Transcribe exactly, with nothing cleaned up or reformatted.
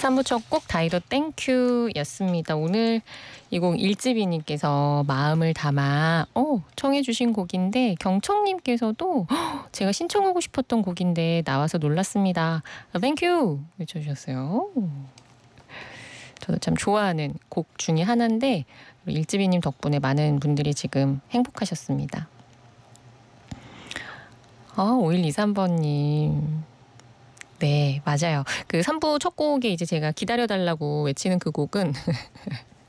삼 부 첫 곡 다이도 땡큐였습니다. 오늘 이 곡 일지비님께서 마음을 담아 어, 청해 주신 곡인데 경청님께서도 제가 신청하고 싶었던 곡인데 나와서 놀랐습니다. 아, 땡큐 외쳐주셨어요. 저도 참 좋아하는 곡 중에 하나인데 일지비님 덕분에 많은 분들이 지금 행복하셨습니다. 아, 오일이삼 번님. 네, 맞아요. 그 삼 부 첫 곡에 이제 제가 기다려달라고 외치는 그 곡은